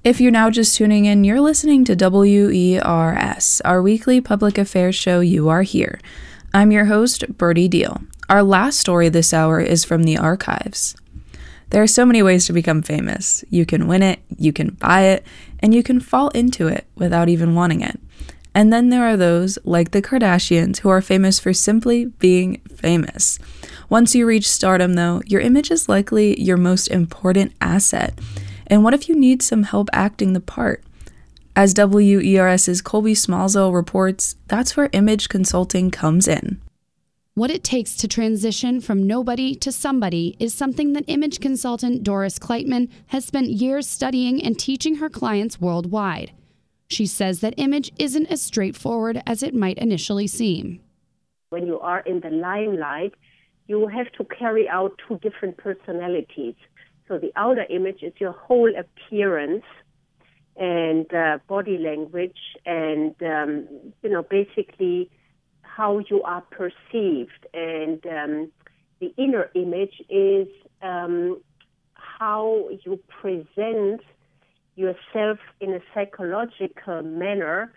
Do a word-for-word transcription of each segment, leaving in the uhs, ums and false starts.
If you're now just tuning in, you're listening to W E R S, our weekly public affairs show. You Are Here. I'm your host, Birdie Deal. Our last story this hour is from the archives. There are so many ways to become famous. You can win it, you can buy it, and you can fall into it without even wanting it. And then there are those, like the Kardashians, who are famous for simply being famous. Once you reach stardom, though, your image is likely your most important asset. And what if you need some help acting the part? As WERS's Colby Smallsville reports, that's where image consulting comes in. What it takes to transition from nobody to somebody is something that image consultant Doris Kleitman has spent years studying and teaching her clients worldwide. She says that image isn't as straightforward as it might initially seem. When you are in the limelight, you have to carry out two different personalities. So the outer image is your whole appearance and uh, body language and, um, you know, basically how you are perceived. And um, the inner image is um, how you present yourself in a psychological manner.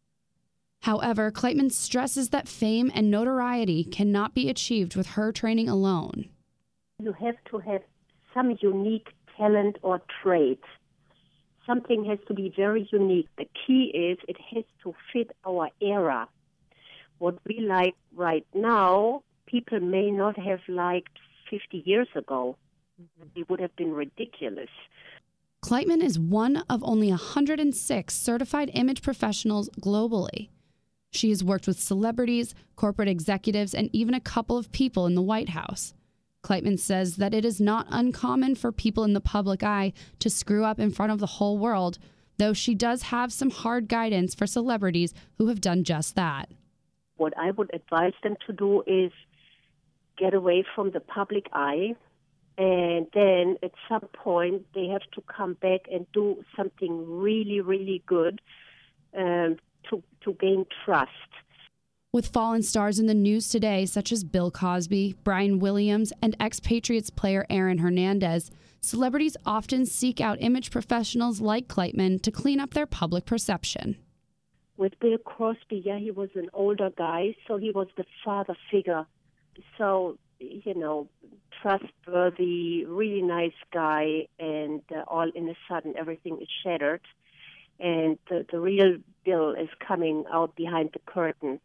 However, Kleitman stresses that fame and notoriety cannot be achieved with her training alone. You have to have some unique talent or trait. Something has to be very unique. The key is it has to fit our era. What we like right now, people may not have liked fifty years ago. It would have been ridiculous. Kleitman is one of only one hundred six certified image professionals globally. She has worked with celebrities, corporate executives, and even a couple of people in the White House. Kleitman says that it is not uncommon for people in the public eye to screw up in front of the whole world, though she does have some hard guidance for celebrities who have done just that. What I would advise them to do is get away from the public eye, and then at some point they have to come back and do something really, really good um, to, to gain trust. With fallen stars in the news today, such as Bill Cosby, Brian Williams, and ex-Patriots player Aaron Hernandez, celebrities often seek out image professionals like Kleitman to clean up their public perception. With Bill Cosby, yeah, he was an older guy, so he was the father figure. So, you know, trustworthy, really nice guy, and uh, all in a sudden everything is shattered. And the, the real Bill is coming out behind the curtain.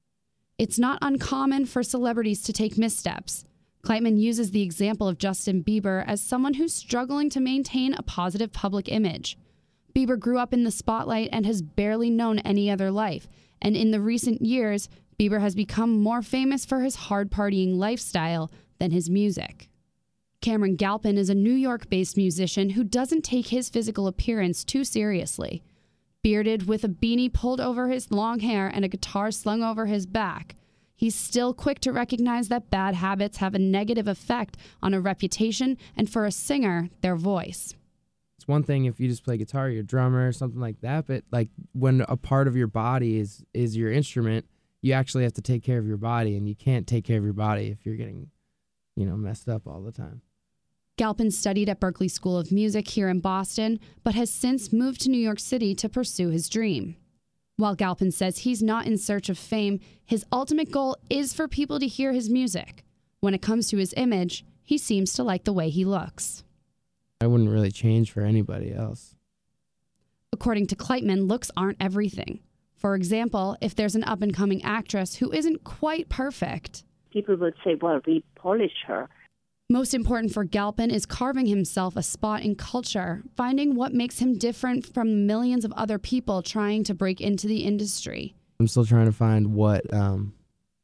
It's not uncommon for celebrities to take missteps. Kleitman uses the example of Justin Bieber as someone who's struggling to maintain a positive public image. Bieber grew up in the spotlight and has barely known any other life, and in the recent years, Bieber has become more famous for his hard-partying lifestyle than his music. Cameron Galpin is a New York-based musician who doesn't take his physical appearance too seriously. Bearded with a beanie pulled over his long hair and a guitar slung over his back, he's still quick to recognize that bad habits have a negative effect on a reputation and, for a singer, their voice. It's one thing if you just play guitar, you're a drummer or something like that, but like when a part of your body is, is your instrument, you actually have to take care of your body, and you can't take care of your body if you're getting, you know, messed up all the time. Galpin studied at Berklee School of Music here in Boston, but has since moved to New York City to pursue his dream. While Galpin says he's not in search of fame, his ultimate goal is for people to hear his music. When it comes to his image, he seems to like the way he looks. I wouldn't really change for anybody else. According to Kleitman, looks aren't everything. For example, if there's an up-and-coming actress who isn't quite perfect, people would say, well, we polish her. Most important for Galpin is carving himself a spot in culture, finding what makes him different from millions of other people trying to break into the industry. I'm still trying to find what um,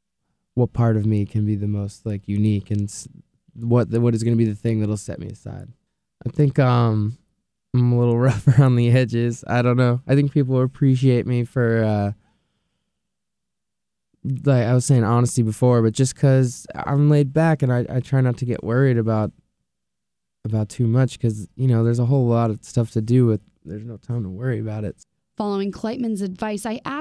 what part of me can be the most like unique, and what what is going to be the thing that'll set me aside. I think um, I'm a little rough around the edges. I don't know. I think people appreciate me for. Uh, Like I was saying, honesty before, but just because I'm laid back and I, I try not to get worried about about too much, because, you know, there's a whole lot of stuff to do with, there's no time to worry about it. Following Kleitman's advice, I asked